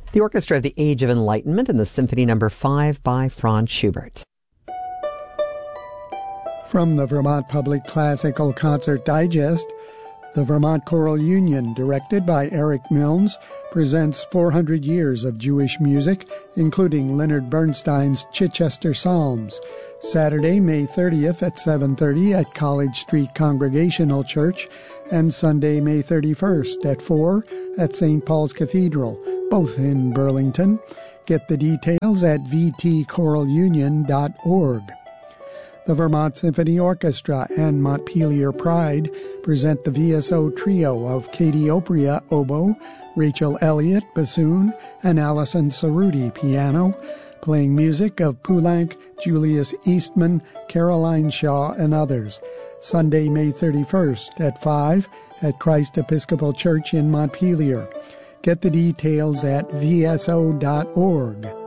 The Orchestra of the Age of Enlightenment and the Symphony No. 5 by Franz Schubert. From the Vermont Public Classical Concert Digest, the Vermont Choral Union, directed by Eric Milnes, presents 400 years of Jewish music, including Leonard Bernstein's Chichester Psalms, Saturday, May 30th at 7:30 at College Street Congregational Church, and Sunday, May 31st at 4 at St. Paul's Cathedral, both in Burlington. Get the details at vtchoralunion.org. The Vermont Symphony Orchestra and Montpelier Pride present the VSO trio of Katie Opria, oboe, Rachel Elliott, bassoon, and Allison Cerruti, piano, playing music of Poulenc, Julius Eastman, Caroline Shaw, and others. Sunday, May 31st at 5 at Christ Episcopal Church in Montpelier. Get the details at vso.org.